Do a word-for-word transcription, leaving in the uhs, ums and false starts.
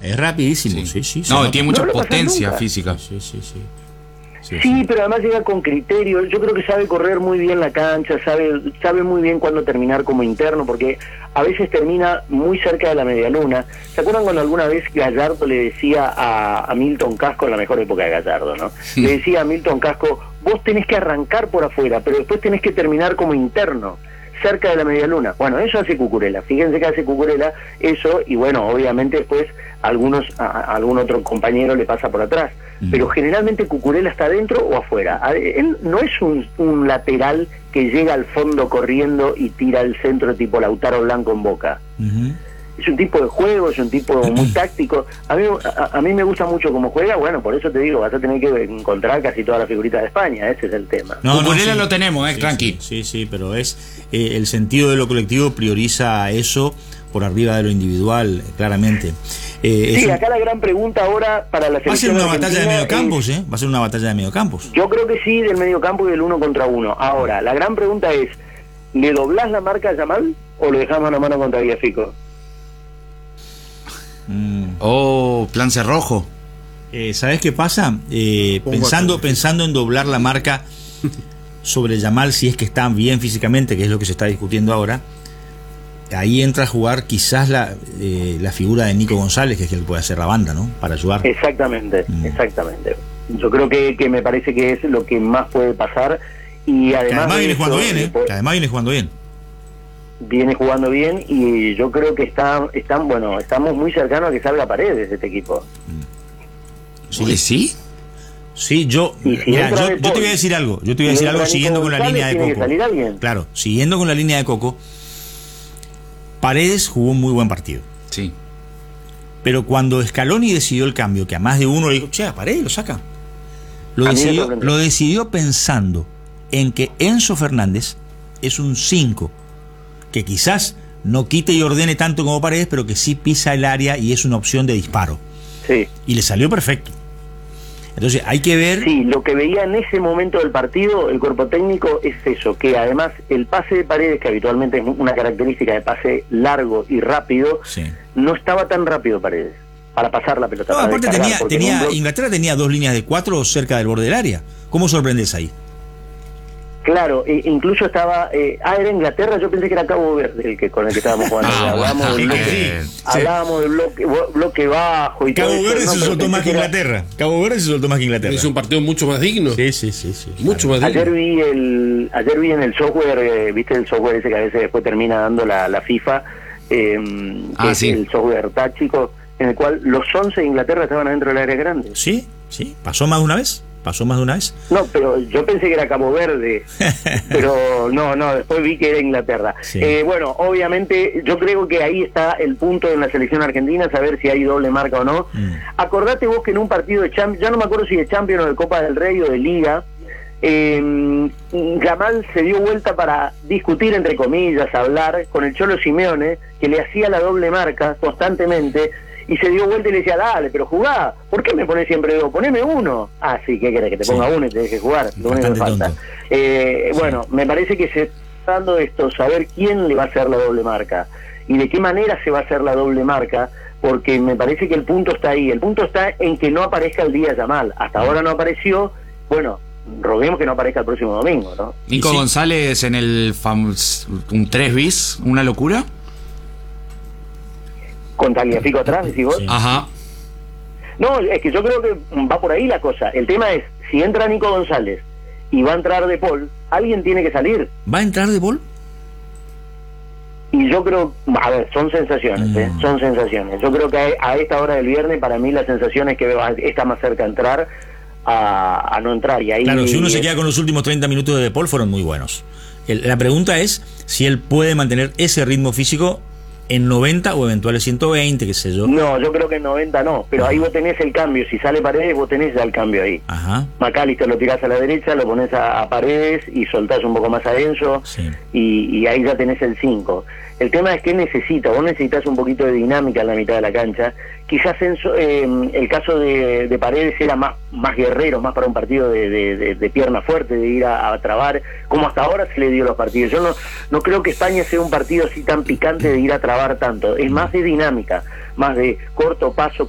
Es rapidísimo, sí, sí. sí no, nota. tiene mucha No potencia física. Sí, sí, sí. Sí, Sí, sí. pero además llega con criterio. Yo creo que sabe correr muy bien la cancha, sabe sabe muy bien cuándo terminar como interno, porque a veces termina muy cerca de la medialuna. ¿Se acuerdan cuando alguna vez Gallardo le decía a, a Milton Casco, en la mejor época de Gallardo, ¿no? Sí. Le decía a Milton Casco, vos tenés que arrancar por afuera, pero después tenés que terminar como interno, cerca de la medialuna. Bueno, eso hace Cucurella. Fíjense que hace Cucurella eso, y bueno, obviamente después algunos a, a algún otro compañero le pasa por atrás. Pero generalmente Cucurella está adentro o afuera. A- Él no es un, un lateral que llega al fondo corriendo y tira al centro tipo Lautaro Blanco en Boca. Uh-huh. Es un tipo de juego, es un tipo muy táctico. A mí, a, a mí me gusta mucho cómo juega. Bueno, por eso te digo, vas a tener que encontrar casi todas las figuritas de España. Ese es el tema. No, no, Cucurella sí. lo tenemos, eh, Sí, tranqui. Sí, sí, sí, pero es eh, el sentido de lo colectivo prioriza eso por arriba de lo individual, claramente. Eh, es Sí, un- acá la gran pregunta ahora para la va a ser selección una batalla de argentina mediocampos, es- ¿eh? Va a ser una batalla de mediocampos. Yo creo que sí, del mediocampo y del uno contra uno. Ahora, la gran pregunta es, ¿le doblás la marca a Yamal o lo dejás mano a mano contra Villafico? Mm. Oh, plan cerrojo. Eh, ¿Sabes qué pasa? Eh, Pongo pensando, acá. pensando en doblar la marca sobre Yamal, si es que está bien físicamente, que es lo que se está discutiendo ahora, ahí entra a jugar quizás la, eh, la figura de Nico González, que es el que puede hacer la banda, ¿no? Para ayudar. Exactamente, Mm. exactamente. Yo creo que, que me parece que es lo que más puede pasar y Que además, además de viene eso, jugando bien, ¿eh? po- Que además viene jugando bien. viene jugando bien y yo creo que está, están, bueno, estamos muy cercanos a que salga Paredes de este equipo. ¿Sí? ¿Sí? Sí, yo, Y si mira, entra yo, De yo te Paul, voy a decir algo, yo te voy a si decir entra algo Nico siguiendo con la González, línea de tiene que Coco. salir alguien. Claro, siguiendo con la línea de Coco, Paredes jugó un muy buen partido. Sí. Pero cuando Scaloni decidió el cambio, que a más de uno le dijo, che, a Paredes lo saca. Lo A mí me decidió, sorprendió. lo decidió pensando en que Enzo Fernández es un cinco, que quizás no quite y ordene tanto como Paredes, pero que sí pisa el área y es una opción de disparo. Sí. Y le salió perfecto. Entonces hay que ver... Sí, lo que veía en ese momento del partido, el cuerpo técnico, es eso, que además el pase de Paredes, que habitualmente es una característica de pase largo y rápido, Sí. no estaba tan rápido Paredes para pasar la pelota. No, para aparte descargar, tenía, porque en un tenía bloque- Inglaterra tenía dos líneas de cuatro cerca del borde del área. ¿Cómo sorprendes ahí? Claro, e- incluso estaba... Eh, ah, era Inglaterra, yo pensé que era Cabo Verde el que con el que estábamos jugando. Ah, hablábamos bueno, del sí, bloque, sí. hablábamos del bloque, bloque bajo y todo Cabo eso, Verde ¿no? se Pero soltó pensé más que era- Inglaterra. Cabo Verde se soltó más que Inglaterra. Es un partido mucho más digno. Sí, sí, sí, sí. Mucho claro. más digno. Ayer vi el ayer vi en el software, eh, viste el software ese que a veces después termina dando la, la FIFA, eh, que Ah, es sí. el software táctico, en el cual los once de Inglaterra estaban adentro del área grande. Sí, sí. ¿Pasó más de una vez? ¿Pasó más de una vez? No, pero yo pensé que era Cabo Verde, pero no, no, después vi que era Inglaterra. Sí. Eh, bueno, obviamente yo creo que ahí está el punto en la selección argentina, saber si hay doble marca o no. Mm. Acordate vos que en un partido de Champions, ya no me acuerdo si de Champions o de Copa del Rey o de Liga, eh, Yamal se dio vuelta para discutir, entre comillas, hablar con el Cholo Simeone, que le hacía la doble marca constantemente, y se dio vuelta y le decía, dale, pero jugá, ¿por qué me pones siempre dos? Poneme uno. Ah, sí, ¿qué querés? Que te Sí. ponga uno y te deje jugar, lo único que Bastante falta. tonto. Eh, bueno, me parece que se está dando esto, saber quién le va a hacer la doble marca y de qué manera se va a hacer la doble marca, porque me parece que el punto está ahí, el punto está en que no aparezca el día Yamal, hasta ahora no apareció, bueno, roguemos que no aparezca el próximo domingo, ¿no? Nico Y sí. González en el fam- un tres bis, una locura. Con Tagliafico atrás, decís vos. Sí. Ajá. No, es que yo creo que va por ahí la cosa, el tema es, si entra Nico González y va a entrar De Paul, alguien tiene que salir. ¿Va a entrar De Paul? Y yo creo, a ver, son sensaciones, ¿eh? Mm. son sensaciones. Yo creo que a, a esta hora del viernes, para mí la sensación es que va- está más cerca de entrar a, a no entrar. Y ahí, Claro, si uno se queda con los últimos treinta minutos de De Paul, fueron muy buenos. El- la pregunta es si él puede mantener ese ritmo físico en noventa o eventuales ciento veinte, qué sé yo. No, yo creo que en noventa no, pero ahí vos tenés el cambio. Si sale Paredes, vos tenés ya el cambio ahí. Ajá. McAllister lo tirás a la derecha, lo pones a, a Paredes y soltás un poco más a Enzo, Sí. y, y ahí ya tenés el cinco. El tema es que necesita, vos necesitas un poquito de dinámica en la mitad de la cancha. Quizás Enzo, eh, el caso de, de Paredes era más, más guerrero, más para un partido de, de, de, de pierna fuerte, de ir a, a trabar, como hasta ahora se le dio los partidos. Yo no, no creo que España sea un partido así tan picante de ir a trabar tanto, es más de dinámica, más de corto paso,